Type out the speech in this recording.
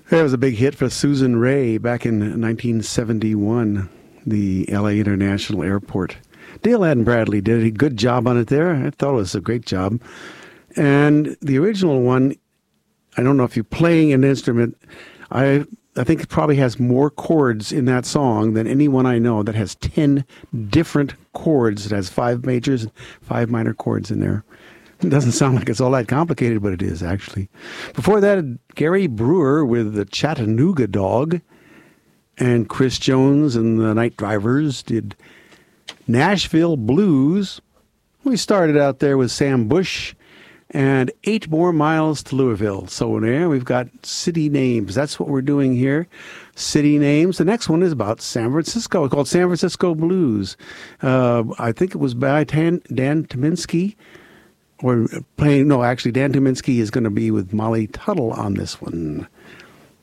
That was a big hit for Susan Ray back in 1971, the LA International Airport. Dale Adam Bradley did a good job on it there. I thought it was a great job. And the original one, I don't know if you're playing an instrument, I think it probably has more chords in that song than anyone I know that has 10 different chords. It has 5 majors and 5 minor chords in there. It doesn't sound like it's all that complicated, but it is, actually. Before that, Gary Brewer with the Chattanooga Dog, and Chris Jones and the Night Drivers did Nashville Blues. We started out there with Sam Bush and 8 More Miles to Louisville. So there we've got city names. That's what we're doing here. City names. The next one is about San Francisco. It's called San Francisco Blues. I think it was by Dan Tyminski. Dan Tyminski is going to be with Molly Tuttle on this one.